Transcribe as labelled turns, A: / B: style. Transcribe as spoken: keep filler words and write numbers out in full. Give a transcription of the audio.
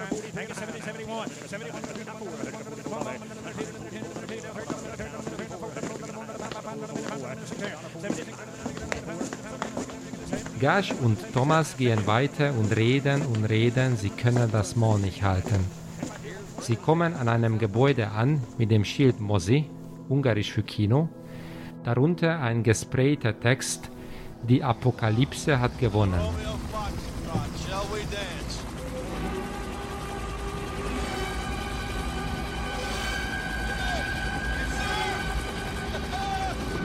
A: Gash und Thomas gehen weiter und reden und reden, sie können das Maul nicht halten. Sie kommen an einem Gebäude an mit dem Schild Mozi, ungarisch für Kino, darunter ein gesprayter Text, die Apokalypse hat gewonnen.